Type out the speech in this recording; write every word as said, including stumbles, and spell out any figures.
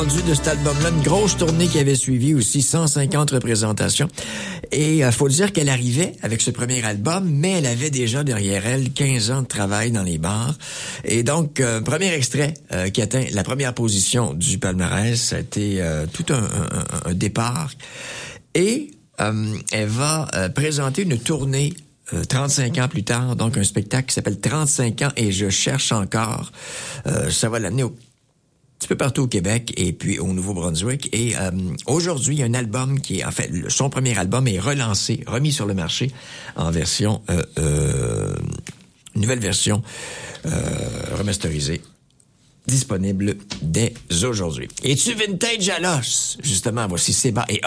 attendu de cet album-là. Une grosse tournée qui avait suivi aussi, cent cinquante représentations. Et il euh, faut dire qu'elle arrivait avec ce premier album, mais elle avait déjà derrière elle quinze ans de travail dans les bars. Et donc, euh, premier extrait euh, qui atteint la première position du palmarès, ça a été euh, tout un, un, un départ. Et euh, elle va euh, présenter une tournée Euh, trente-cinq ans plus tard, donc un spectacle qui s'appelle trente-cinq ans et je cherche encore. Euh, ça va l'amener au, un petit peu partout au Québec et puis au Nouveau-Brunswick. Et euh, aujourd'hui, il y a un album qui est, en fait, le, son premier album est relancé, remis sur le marché en version, euh, euh, nouvelle version euh, remasterisée. Disponible dès aujourd'hui. Es-tu vintage à l'os? Justement, voici Seba et